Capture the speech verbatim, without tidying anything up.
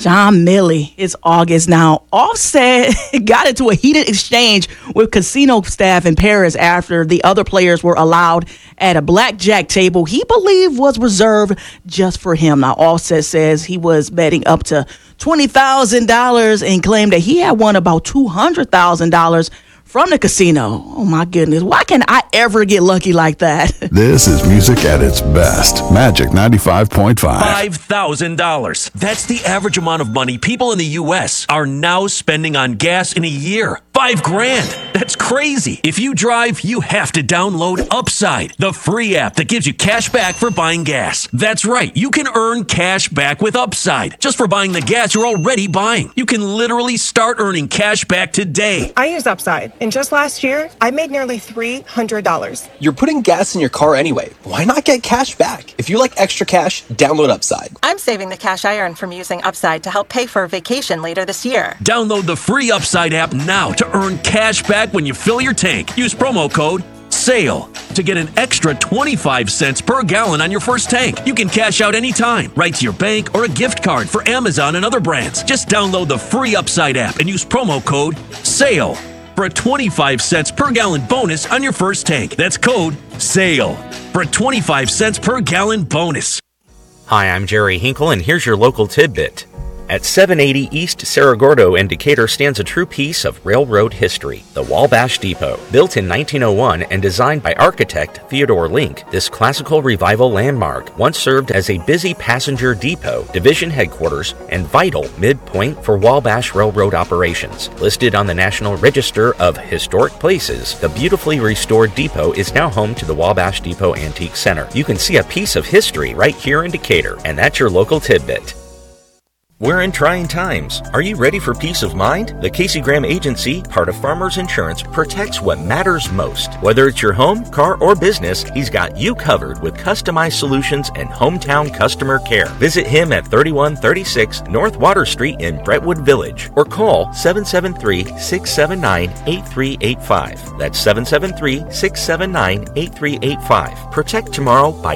John Millie. It's August now. Offset got into a heated exchange with casino staff in Paris after the other players were allowed at a blackjack table he believed was reserved just for him. Now, Offset says he was betting up to twenty thousand dollars and claimed that he had won about two hundred thousand dollars from the casino. Oh my goodness. Why can't I ever get lucky like that? This is music at its best. Magic ninety-five point five. five thousand dollars. That's the average amount of money people in the U S are now spending on gas in a year. Five grand. That's crazy. If you drive, you have to download Upside, the free app that gives you cash back for buying gas. That's right. You can earn cash back with Upside just for buying the gas you're already buying. You can literally start earning cash back today. I use Upside, and just last year, I made nearly three hundred dollars. You're putting gas in your car anyway. Why not get cash back? If you like extra cash, download Upside. I'm saving the cash I earn from using Upside to help pay for a vacation later this year. Download the free Upside app now to earn cash back when you fill your tank. Use promo code SALE to get an extra twenty-five cents per gallon on your first tank. You can cash out anytime, right to your bank or a gift card for Amazon and other brands. Just download the free Upside app and use promo code SALE for a twenty-five cents per gallon bonus on your first tank. That's code SALE for a twenty-five cents per gallon bonus. Hi, I'm Jerry Hinkle, and here's your local tidbit. At seven eighty East Cerro Gordo in Decatur stands a true piece of railroad history, the Wabash Depot. Built in nineteen oh one and designed by architect Theodore Link, this classical revival landmark once served as a busy passenger depot, division headquarters, and vital midpoint for Wabash Railroad operations. Listed on the National Register of Historic Places, the beautifully restored depot is now home to the Wabash Depot Antique Center. You can see a piece of history right here in Decatur, and that's your local tidbit. We're in trying times. Are you ready for peace of mind? The Casey Graham Agency, part of Farmers Insurance, protects what matters most. Whether it's your home, car, or business, he's got you covered with customized solutions and hometown customer care. Visit him at thirty-one thirty-six North Water Street in Brentwood Village or call seven seven three, six seven nine, eight three eight five. That's seven seven three, six seven nine, eight three eight five. Protect tomorrow by